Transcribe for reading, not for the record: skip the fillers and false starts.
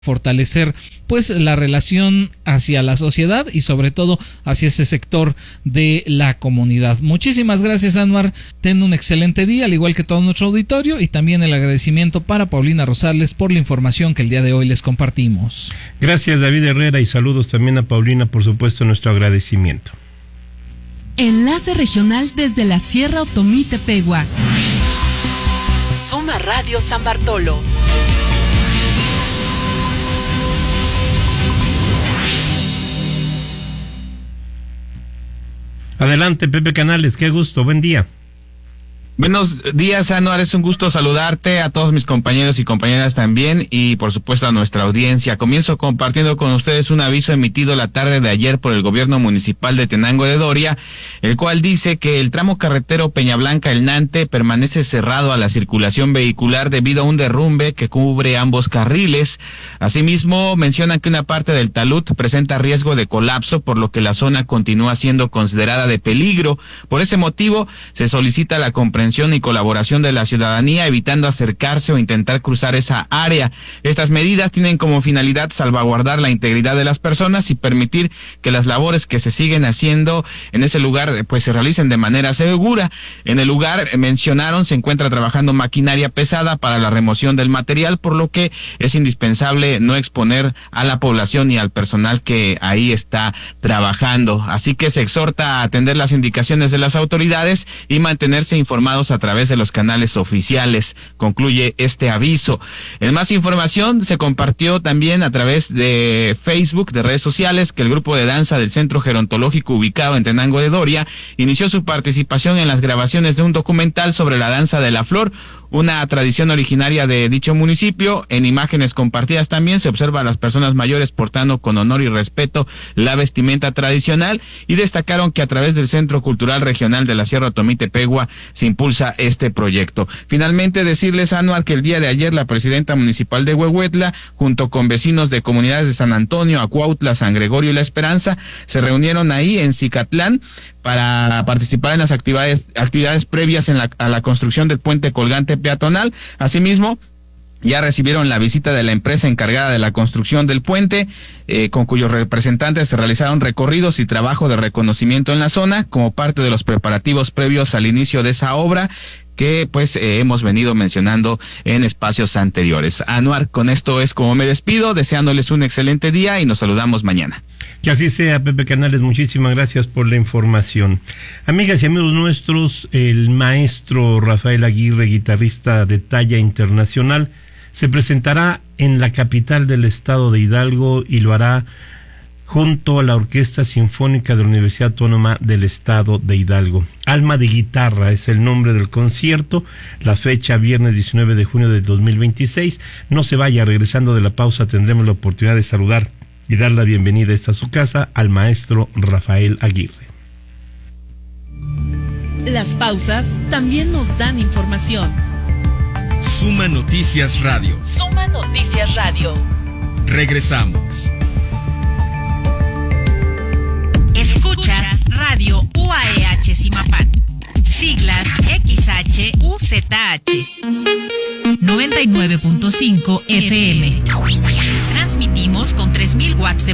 fortalecer pues la relación hacia la sociedad y sobre todo hacia ese sector de la comunidad. Muchísimas gracias, Anwar. Ten un excelente día, al igual que todo nuestro auditorio, y también el agradecimiento para Paulina Rosales por la información que el día de hoy les compartimos. Gracias, David Herrera, y saludos también a Paulina, por supuesto, nuestro agradecimiento. Enlace regional desde la Sierra Otomí-Tepehua. Suma Radio San Bartolo. Adelante, Pepe Canales, qué gusto, buen día. Buenos días, Anuar, es un gusto saludarte, a todos mis compañeros y compañeras también, y por supuesto a nuestra audiencia. Comienzo compartiendo con ustedes un aviso emitido la tarde de ayer por el gobierno municipal de Tenango de Doria, el cual dice que el tramo carretero Peñablanca-El Nante permanece cerrado a la circulación vehicular debido a un derrumbe que cubre ambos carriles. Asimismo, mencionan que una parte del talud presenta riesgo de colapso, por lo que la zona continúa siendo considerada de peligro. Por ese motivo, se solicita la comprensión y colaboración de la ciudadanía, evitando acercarse o intentar cruzar esa área. Estas medidas tienen como finalidad salvaguardar la integridad de las personas y permitir que las labores que se siguen haciendo en ese lugar pues se realicen de manera segura. En el lugar, mencionaron, se encuentra trabajando maquinaria pesada para la remoción del material, por lo que es indispensable no exponer a la población y al personal que ahí está trabajando. Así que se exhorta a atender las indicaciones de las autoridades y mantenerse informados a través de los canales oficiales, concluye este aviso. En más información, se compartió también a través de Facebook, de redes sociales, que el grupo de danza del Centro Gerontológico ubicado en Tenango de Doria inició su participación en las grabaciones de un documental sobre la danza de la flor, una tradición originaria de dicho municipio. En imágenes compartidas también se observa a las personas mayores portando con honor y respeto la vestimenta tradicional, y destacaron que a través del Centro Cultural Regional de la Sierra Otomí-Tepehua se impulsa este proyecto. Finalmente, decirles, Anuar, que el día de ayer la presidenta municipal de Huehuetla, junto con vecinos de comunidades de San Antonio, Acuautla, San Gregorio y La Esperanza, se reunieron ahí en Cicatlán para participar en las actividades previas a la construcción del puente colgante peatonal. Asimismo, ya recibieron la visita de la empresa encargada de la construcción del puente, con cuyos representantes se realizaron recorridos y trabajo de reconocimiento en la zona, como parte de los preparativos previos al inicio de esa obra que pues hemos venido mencionando en espacios anteriores. Anuar, con esto es como me despido, deseándoles un excelente día y nos saludamos mañana. Que así sea, Pepe Canales, muchísimas gracias por la información. Amigas y amigos nuestros, el maestro Rafael Aguirre, guitarrista de talla internacional, se presentará en la capital del estado de Hidalgo y lo hará junto a la Orquesta Sinfónica de la Universidad Autónoma del Estado de Hidalgo. Alma de Guitarra es el nombre del concierto, la fecha viernes 19 de junio de 2026. No se vaya, regresando de la pausa tendremos la oportunidad de saludar y dar la bienvenida a esta su casa al maestro Rafael Aguirre. Las pausas también nos dan información. Suma Noticias Radio. Suma Noticias Radio. Regresamos. Escuchas Radio UAEH Zimapán. Siglas XHUZH. 99.5 FM. Transmitimos con 3000 watts de